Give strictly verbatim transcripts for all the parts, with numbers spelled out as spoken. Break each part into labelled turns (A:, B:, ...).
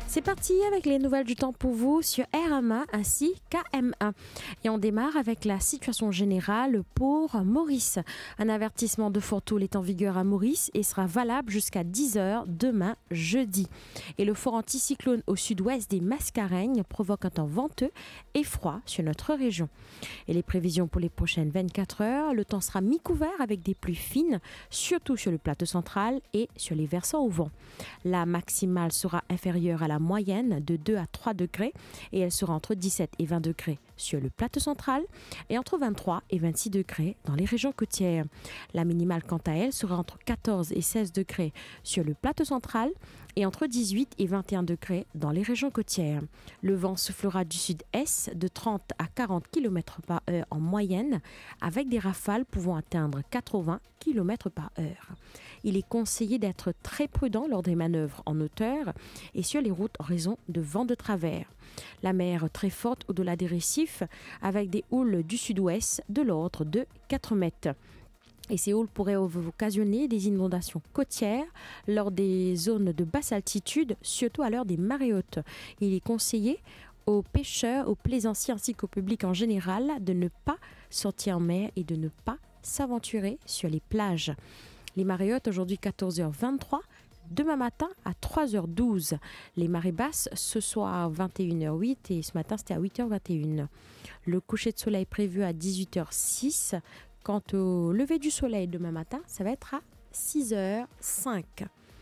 A: C'est parti avec les nouvelles du temps pour vous sur R M A ainsi qu'A M un. Et on démarre avec la situation générale pour Maurice. Un avertissement de fort houle est en vigueur à Maurice et sera valable jusqu'à dix heures demain jeudi. Et le fort anticyclone au sud-ouest des Mascareignes provoque un temps venteux et froid sur notre région. Et les prévisions pour les prochaines vingt-quatre heures, le temps sera mi-couvert avec des pluies fines, surtout sur le plateau central et sur les versants au vent. La maximale sera inférieure à la moyenne de deux à trois degrés et elle sera entre dix-sept et vingt degrés sur le plateau central et entre vingt-trois et vingt-six degrés dans les régions côtières. La minimale, quant à elle, sera entre quatorze et seize degrés sur le plateau central et entre dix-huit et vingt et un degrés dans les régions côtières. Le vent soufflera du sud-est de trente à quarante kilomètres par heure en moyenne avec des rafales pouvant atteindre quatre-vingts kilomètres par heure. Il est conseillé d'être très prudent lors des manœuvres en hauteur et sur les routes en raison de vents de travers. La mer très forte au-delà des récifs avec des houles du sud-ouest de l'ordre de quatre mètres. Et ces houles pourraient occasionner des inondations côtières lors des zones de basse altitude, surtout à l'heure des marées hautes. Il est conseillé aux pêcheurs, aux plaisanciers ainsi qu'au public en général de ne pas sortir en mer et de ne pas s'aventurer sur les plages. Les marées hautes aujourd'hui quatorze heures vingt-trois, demain matin à trois heures douze. Les marées basses ce soir à vingt et une heures huit et ce matin c'était à huit heures vingt et un. Le coucher de soleil prévu à dix-huit heures six. Quant au lever du soleil demain matin, ça va être à six heures cinq.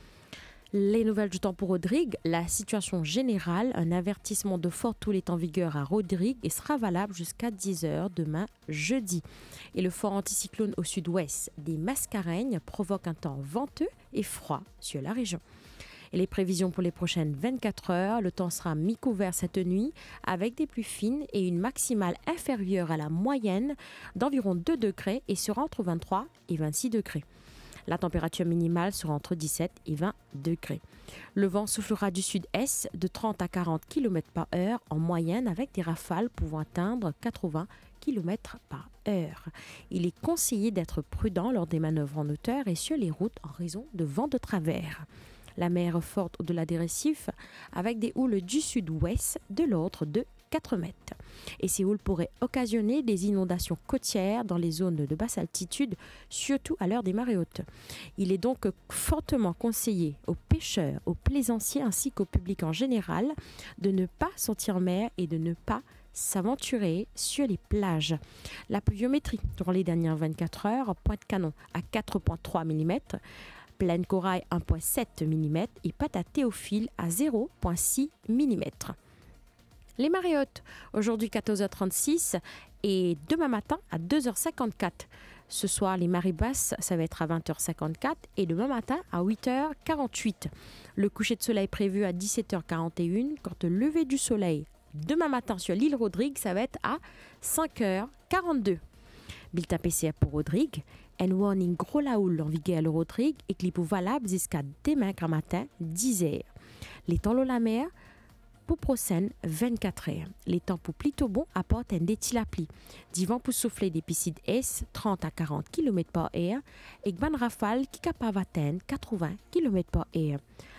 A: Les nouvelles du temps pour Rodrigue, la situation générale, un avertissement de fort houle est en vigueur à Rodrigue et sera valable jusqu'à dix heures demain jeudi. Et le fort anticyclone au sud-ouest des Mascareignes provoque un temps venteux et froid sur la région. Et les prévisions pour les prochaines vingt-quatre heures, le temps sera mi-couvert cette nuit avec des pluies fines et une maximale inférieure à la moyenne d'environ deux degrés et sera entre vingt-trois et vingt-six degrés. La température minimale sera entre dix-sept et vingt degrés. Le vent soufflera du sud-est de trente à quarante kilomètres par heure en moyenne avec des rafales pouvant atteindre quatre-vingts kilomètres par heure. Il est conseillé d'être prudent lors des manœuvres en hauteur et sur les routes en raison de vents de travers. La mer forte au-delà des récifs avec des houles du sud-ouest de l'ordre de quatre mètres. Et ces houles pourraient occasionner des inondations côtières dans les zones de basse altitude, surtout à l'heure des marées hautes. Il est donc fortement conseillé aux pêcheurs, aux plaisanciers ainsi qu'au public en général de ne pas sortir en mer et de ne pas s'aventurer sur les plages. La pluviométrie durant les dernières vingt-quatre heures, Pointe-Canon à quatre virgule trois millimètres, Plaine Corail un virgule sept millimètres et Pâte à Théophile à zéro virgule six millimètres. Les marées hautes, aujourd'hui quatorze heures trente-six et demain matin à deux heures cinquante-quatre. Ce soir, les marées basses, ça va être à vingt heures cinquante-quatre et demain matin à huit heures quarante-huit. Le coucher de soleil prévu à dix-sept heures quarante et un. Quant au lever du soleil, demain matin sur l'île Rodrigue, ça va être à cinq heures quarante-deux. Bulletin P C R pour Rodrigue. Un warning gros la houle en vigueur à le Rodrigue et clip valable jusqu'à demain grand matin dix heures. Les temps l'eau la mer pour prochaine vingt-quatre heures. Les temps pour plutôt bon apportent un détilapli. Du vent pour souffler des piscides est trente à quarante kilomètres par heure et ban rafale qui capable atteindre quatre-vingts kilomètres par heure.